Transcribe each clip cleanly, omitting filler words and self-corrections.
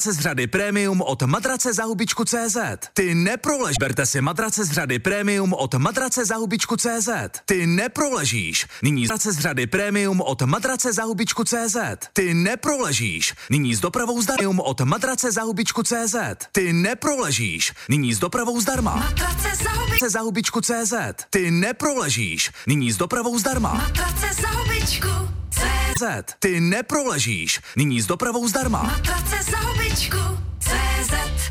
matrace z řady Premium od Matrace za hubičku.cz. Ty neproležíš. Berte si matrace z řady Premium od Matrace za hubičku.cz. Ty neproležíš. Nyní matrace z řady Premium od Matrace za hubičku.cz. Ty neproležíš. Nyní s dopravou zdarma od Matrace za hubičku.cz. Ty neproležíš. Nyní s dopravou zdarma. Matrace za hubičku.cz. Ty neproležíš. Nyní s dopravou zdarma. Matrace za hubičku.cz. Ty neproležíš. Nyní s dopravou zdarma. Matrace za hubičku.cz.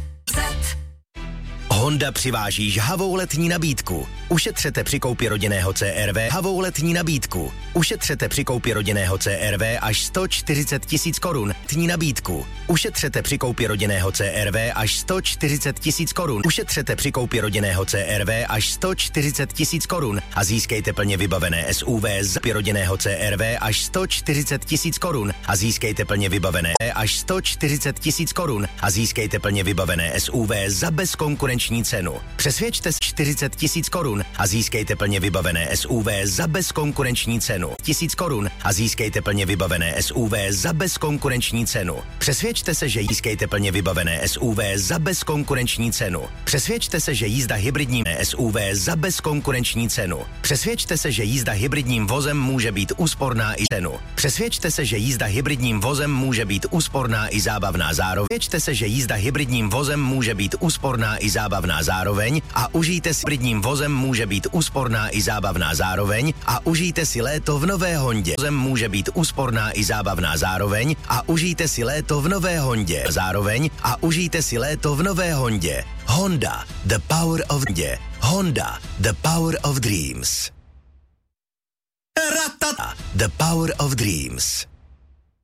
Honda přiváží žhavou letní nabídku. Ušetřete při koupi rodinného CR-V žhavou letní nabídku. Ušetřete při koupi rodinného CR-V až 140 000 korun. Letní nabídku. Ušetřete při koupi rodinného CR-V až 140 000 korun. Ušetřete při koupi rodinného CR-V až 140 000 korun a získejte plně vybavené SUV z rodinného CR-V až 140 000 korun a získejte plně vybavené až 140 000 korun a získejte plně vybavené SUV za bezkonkurenční cenu. Přesvědčte se 40 000 korun a získejte plně vybavené SUV za bezkonkurenční cenu. 1000 korun a získejte plně vybavené SUV za bezkonkurenční cenu. Přesvědčte se, že získejte plně vybavené SUV za bezkonkurenční cenu. Přesvědčte se, že jízda hybridním SUV za bezkonkurenční cenu. Přesvědčte se, že jízda hybridním vozem může být úsporná i cenu. Přesvědčte se, že jízda hybridním vozem může být úsporná i zábavná zároveň. Přesvědčte se, že jízda hybridním vozem může být úsporná i zábavná zároveň a užijte si hybridním vozem může být úsporná i zábavná zároveň a užijte si léto v nové Hondě. Vozem může být úsporná i zábavná zároveň a užijte si léto v nové Hondě. Zároveň a užijte si léto v nové Hondě. Honda, the power of Hondě. Honda, the power of dreams. The power of dreams.